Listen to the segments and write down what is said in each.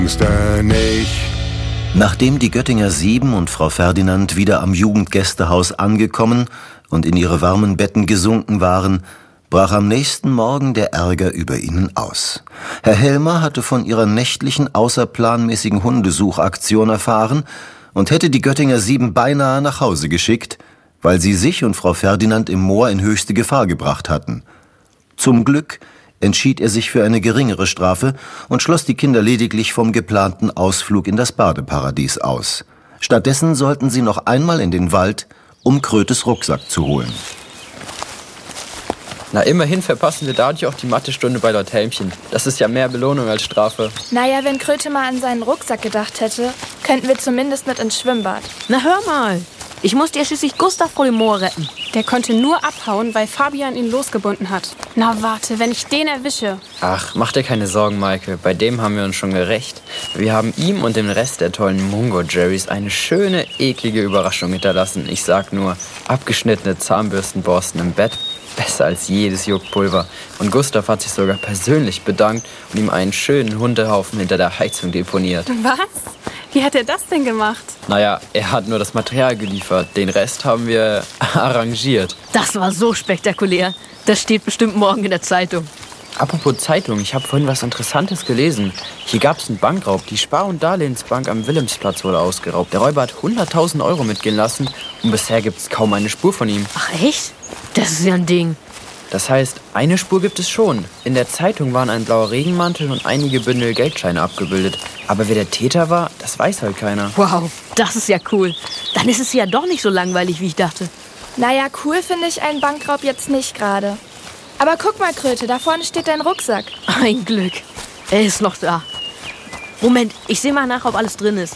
Nachdem die Göttinger 7 und Frau Ferdinand wieder am Jugendgästehaus angekommen und in ihre warmen Betten gesunken waren, brach am nächsten Morgen der Ärger über ihnen aus. Herr Helmer hatte von ihrer nächtlichen, außerplanmäßigen Hundesuchaktion erfahren und hätte die Göttinger 7 beinahe nach Hause geschickt, weil sie sich und Frau Ferdinand im Moor in höchste Gefahr gebracht hatten. Zum Glück entschied er sich für eine geringere Strafe und schloss die Kinder lediglich vom geplanten Ausflug in das Badeparadies aus. Stattdessen sollten sie noch einmal in den Wald, um Krötes Rucksack zu holen. Na, immerhin verpassen wir dadurch auch die Mathestunde bei Lord Helmchen. Das ist ja mehr Belohnung als Strafe. Naja, wenn Kröte mal an seinen Rucksack gedacht hätte, könnten wir zumindest mit ins Schwimmbad. Na hör mal, ich musste ja schließlich Gustav vor dem Moor retten. Der konnte nur abhauen, weil Fabian ihn losgebunden hat. Na warte, wenn ich den erwische. Ach, mach dir keine Sorgen, Maike. Bei dem haben wir uns schon gerecht. Wir haben ihm und dem Rest der tollen Mungo-Jerrys eine schöne, eklige Überraschung hinterlassen. Ich sag nur, abgeschnittene Zahnbürstenborsten im Bett. Besser als jedes Juckpulver. Und Gustav hat sich sogar persönlich bedankt und ihm einen schönen Hundehaufen hinter der Heizung deponiert. Was? Wie hat er das denn gemacht? Naja, er hat nur das Material geliefert. Den Rest haben wir arrangiert. Das war so spektakulär. Das steht bestimmt morgen in der Zeitung. Apropos Zeitung, ich habe vorhin was Interessantes gelesen. Hier gab es einen Bankraub. Die Spar- und Darlehensbank am Wilhelmsplatz wurde ausgeraubt. Der Räuber hat 100.000 Euro mitgehen lassen und bisher gibt es kaum eine Spur von ihm. Ach echt? Das ist ja ein Ding. Das heißt, eine Spur gibt es schon. In der Zeitung waren ein blauer Regenmantel und einige Bündel Geldscheine abgebildet. Aber wer der Täter war, das weiß halt keiner. Wow, das ist ja cool. Dann ist es ja doch nicht so langweilig, wie ich dachte. Naja, cool finde ich einen Bankraub jetzt nicht gerade. Aber guck mal, Kröte, da vorne steht dein Rucksack. Ein Glück. Er ist noch da. Moment, ich sehe mal nach, ob alles drin ist.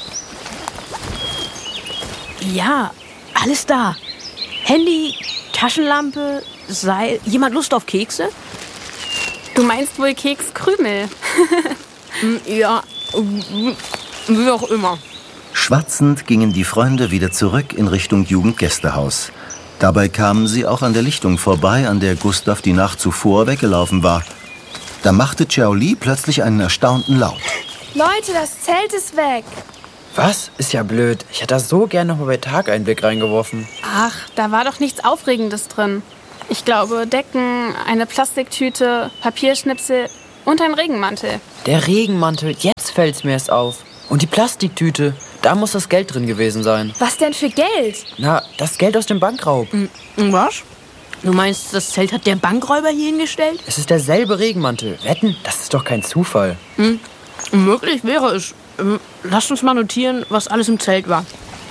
Ja, alles da. Handy, Taschenlampe, Seil. Jemand Lust auf Kekse? Du meinst wohl Kekskrümel? Ja, wie auch immer. Schwatzend gingen die Freunde wieder zurück in Richtung Jugendgästehaus. Dabei kamen sie auch an der Lichtung vorbei, an der Gustav die Nacht zuvor weggelaufen war. Da machte Xiaoli plötzlich einen erstaunten Laut. Leute, das Zelt ist weg. Was? Ist ja blöd. Ich hätte da so gerne noch mal bei Tag einen Blick reingeworfen. Ach, da war doch nichts Aufregendes drin. Ich glaube, Decken, eine Plastiktüte, Papierschnipsel und ein Regenmantel. Der Regenmantel, jetzt fällt's mir erst auf. Und die Plastiktüte, da muss das Geld drin gewesen sein. Was denn für Geld? Na, das Geld aus dem Bankraub. Was? Du meinst, das Zelt hat der Bankräuber hier hingestellt? Es ist derselbe Regenmantel. Wetten? Das ist doch kein Zufall. Möglich wäre es. Lasst uns mal notieren, was alles im Zelt war.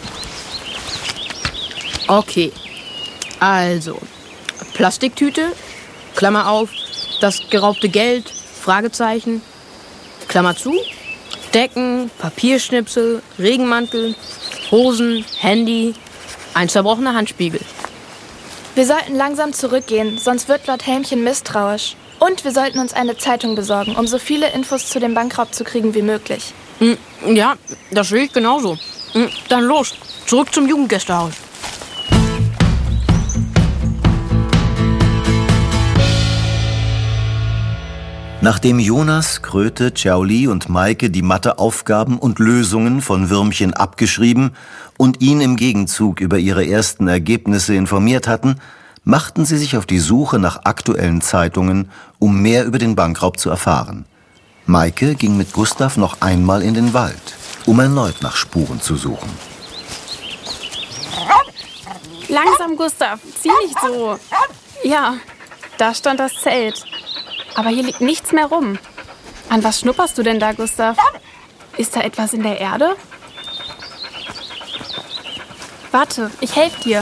Okay. Also, Plastiktüte, Klammer auf, das geraubte Geld, Fragezeichen, Klammer zu, Decken, Papierschnipsel, Regenmantel, Hosen, Handy, ein zerbrochener Handspiegel. Wir sollten langsam zurückgehen, sonst wird Lord Helmchen misstrauisch. Und wir sollten uns eine Zeitung besorgen, um so viele Infos zu dem Bankraub zu kriegen wie möglich. Ja, das sehe ich genauso. Dann los, zurück zum Jugendgästehaus. Nachdem Jonas, Kröte, Xiaoli und Maike die Matheaufgaben und Lösungen von Würmchen abgeschrieben und ihn im Gegenzug über ihre ersten Ergebnisse informiert hatten, machten sie sich auf die Suche nach aktuellen Zeitungen, um mehr über den Bankraub zu erfahren. Maike ging mit Gustav noch einmal in den Wald, um erneut nach Spuren zu suchen. Langsam, Gustav, zieh nicht so. Ja, da stand das Zelt. Aber hier liegt nichts mehr rum. An was schnupperst du denn da, Gustav? Ist da etwas in der Erde? Warte, ich helfe dir.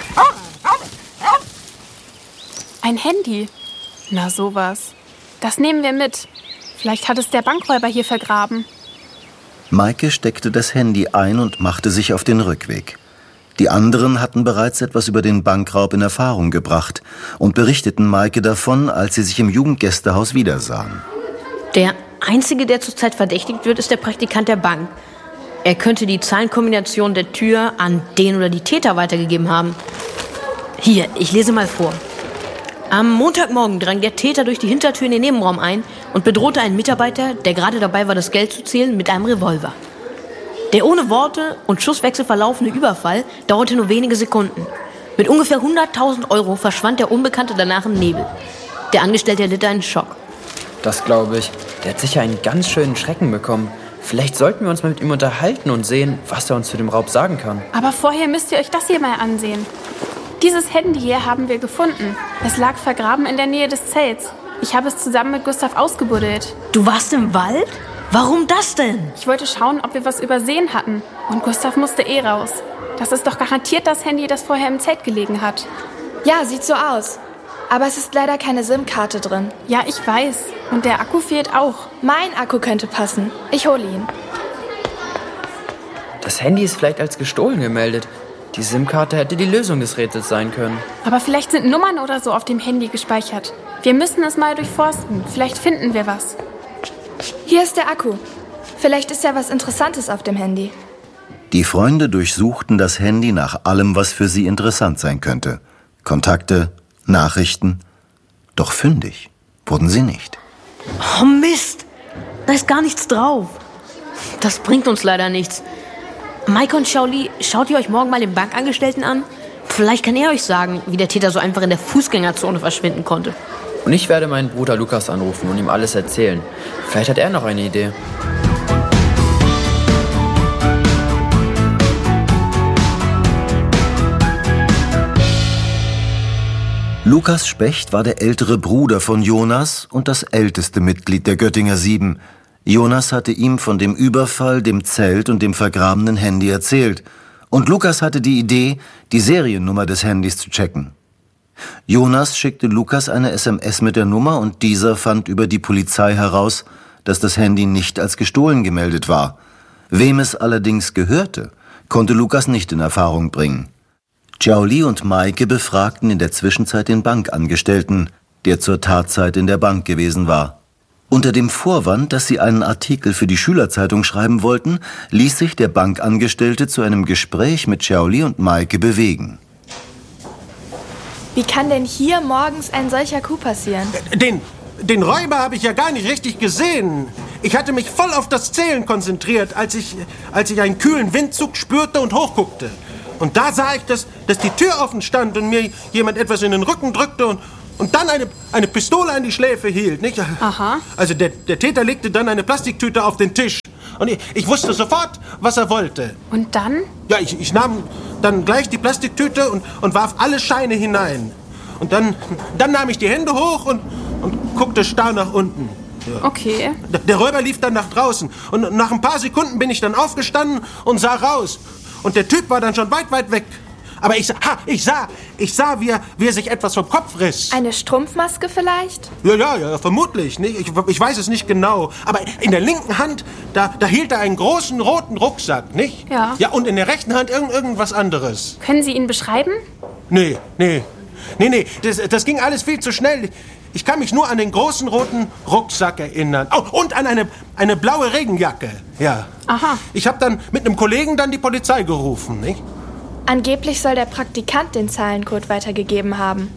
Ein Handy. Na sowas. Das nehmen wir mit. Vielleicht hat es der Bankräuber hier vergraben. Maike steckte das Handy ein und machte sich auf den Rückweg. Die anderen hatten bereits etwas über den Bankraub in Erfahrung gebracht und berichteten Maike davon, als sie sich im Jugendgästehaus wiedersahen. Der Einzige, der zurzeit verdächtigt wird, ist der Praktikant der Bank. Er könnte die Zahlenkombination der Tür an den oder die Täter weitergegeben haben. Hier, ich lese mal vor. Am Montagmorgen drang der Täter durch die Hintertür in den Nebenraum ein und bedrohte einen Mitarbeiter, der gerade dabei war, das Geld zu zählen, mit einem Revolver. Der ohne Worte und Schusswechsel verlaufende Überfall dauerte nur wenige Sekunden. Mit ungefähr 100.000 Euro verschwand der Unbekannte danach im Nebel. Der Angestellte erlitt einen Schock. Das glaube ich. Der hat sicher einen ganz schönen Schrecken bekommen. Vielleicht sollten wir uns mal mit ihm unterhalten und sehen, was er uns zu dem Raub sagen kann. Aber vorher müsst ihr euch das hier mal ansehen. Dieses Handy hier haben wir gefunden. Es lag vergraben in der Nähe des Zelts. Ich habe es zusammen mit Gustav ausgebuddelt. Du warst im Wald? Warum das denn? Ich wollte schauen, ob wir was übersehen hatten. Und Gustav musste raus. Das ist doch garantiert das Handy, das vorher im Zelt gelegen hat. Ja, sieht so aus. Aber es ist leider keine SIM-Karte drin. Ja, ich weiß. Und der Akku fehlt auch. Mein Akku könnte passen. Ich hole ihn. Das Handy ist vielleicht als gestohlen gemeldet. Die SIM-Karte hätte die Lösung des Rätsels sein können. Aber vielleicht sind Nummern oder so auf dem Handy gespeichert. Wir müssen es mal durchforsten. Vielleicht finden wir was. Hier ist der Akku. Vielleicht ist ja was Interessantes auf dem Handy. Die Freunde durchsuchten das Handy nach allem, was für sie interessant sein könnte. Kontakte, Nachrichten. Doch fündig wurden sie nicht. Oh Mist, da ist gar nichts drauf. Das bringt uns leider nichts. Maike und Shaoli, schaut ihr euch morgen mal den Bankangestellten an? Vielleicht kann er euch sagen, wie der Täter so einfach in der Fußgängerzone verschwinden konnte. Und ich werde meinen Bruder Lukas anrufen und ihm alles erzählen. Vielleicht hat er noch eine Idee. Lukas Specht war der ältere Bruder von Jonas und das älteste Mitglied der Göttinger 7. Jonas hatte ihm von dem Überfall, dem Zelt und dem vergrabenen Handy erzählt. Und Lukas hatte die Idee, die Seriennummer des Handys zu checken. Jonas schickte Lukas eine SMS mit der Nummer und dieser fand über die Polizei heraus, dass das Handy nicht als gestohlen gemeldet war. Wem es allerdings gehörte, konnte Lukas nicht in Erfahrung bringen. Shaoli und Maike befragten in der Zwischenzeit den Bankangestellten, der zur Tatzeit in der Bank gewesen war. Unter dem Vorwand, dass sie einen Artikel für die Schülerzeitung schreiben wollten, ließ sich der Bankangestellte zu einem Gespräch mit Shaoli und Maike bewegen. Wie kann denn hier morgens ein solcher Coup passieren? Den Räuber habe ich ja gar nicht richtig gesehen. Ich hatte mich voll auf das Zählen konzentriert, als ich einen kühlen Windzug spürte und hochguckte. Und da sah ich, dass die Tür offen stand und mir jemand etwas in den Rücken drückte und dann eine Pistole an die Schläfe hielt, nicht? Aha. Also der Täter legte dann eine Plastiktüte auf den Tisch. Und ich wusste sofort, was er wollte. Und dann? Ja, ich nahm dann gleich die Plastiktüte und warf alle Scheine hinein. Und dann nahm ich die Hände hoch und guckte starr nach unten. Ja. Okay. Der Räuber lief dann nach draußen. Und nach ein paar Sekunden bin ich dann aufgestanden und sah raus. Und der Typ war dann schon weit, weit weg. Aber ich sah, wie er sich etwas vom Kopf riss. Eine Strumpfmaske vielleicht? Ja, vermutlich. Nicht? Ich weiß es nicht genau. Aber in der linken Hand, da hielt er einen großen roten Rucksack, nicht? Ja. Ja, und in der rechten Hand irgendwas anderes. Können Sie ihn beschreiben? Nee. Das ging alles viel zu schnell. Ich kann mich nur an den großen roten Rucksack erinnern. Oh, und an eine blaue Regenjacke. Ja. Aha. Ich habe dann mit einem Kollegen dann die Polizei gerufen, nicht? Angeblich soll der Praktikant den Zahlencode weitergegeben haben.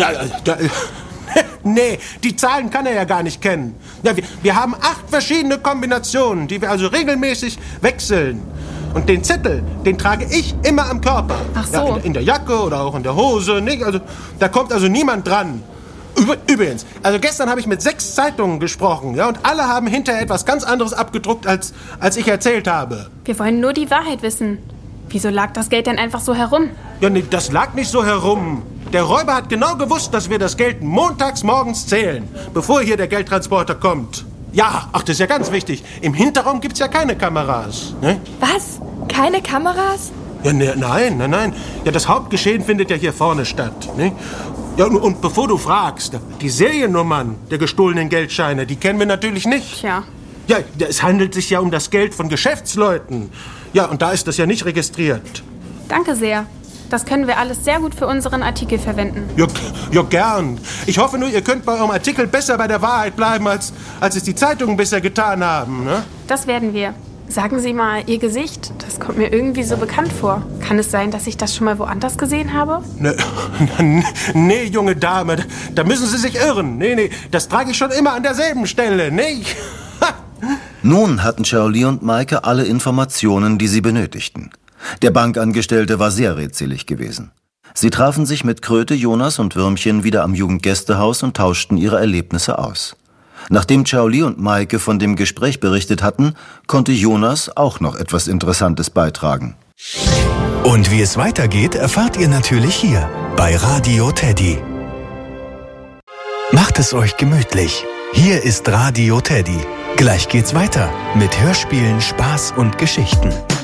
Nee, die Zahlen kann er ja gar nicht kennen. Ja, wir haben 8 verschiedene Kombinationen, die wir also regelmäßig wechseln. Und den Zettel, den trage ich immer am Körper. Ach so. Ja, in der Jacke oder auch in der Hose, nicht? Also, da kommt also niemand dran. Übrigens, also gestern habe ich mit 6 Zeitungen gesprochen, ja, und alle haben hinterher etwas ganz anderes abgedruckt, als ich erzählt habe. Wir wollen nur die Wahrheit wissen. Wieso lag das Geld denn einfach so herum? Ja, nee, das lag nicht so herum. Der Räuber hat genau gewusst, dass wir das Geld montags morgens zählen, bevor hier der Geldtransporter kommt. Ja, ach, das ist ja ganz wichtig. Im Hinterraum gibt's ja keine Kameras, ne? Was? Keine Kameras? Ja, ne, nein. Ja, das Hauptgeschehen findet ja hier vorne statt, ne? Ja, und bevor du fragst, die Seriennummern der gestohlenen Geldscheine, die kennen wir natürlich nicht. Tja. Ja, es handelt sich ja um das Geld von Geschäftsleuten. Ja, und da ist das ja nicht registriert. Danke sehr. Das können wir alles sehr gut für unseren Artikel verwenden. Ja, gern. Ich hoffe nur, ihr könnt bei eurem Artikel besser bei der Wahrheit bleiben, als es die Zeitungen bisher getan haben, ne? Das werden wir. Sagen Sie mal, Ihr Gesicht, das kommt mir irgendwie so bekannt vor. Kann es sein, dass ich das schon mal woanders gesehen habe? Nee, junge Dame, da müssen Sie sich irren. Nee, das trage ich schon immer an derselben Stelle, nee. Nun hatten Shirley und Maike alle Informationen, die sie benötigten. Der Bankangestellte war sehr redselig gewesen. Sie trafen sich mit Kröte, Jonas und Würmchen wieder am Jugendgästehaus und tauschten ihre Erlebnisse aus. Nachdem Shirley und Maike von dem Gespräch berichtet hatten, konnte Jonas auch noch etwas Interessantes beitragen. Und wie es weitergeht, erfahrt ihr natürlich hier bei Radio Teddy. Macht es euch gemütlich. Hier ist Radio Teddy. Gleich geht's weiter mit Hörspielen, Spaß und Geschichten.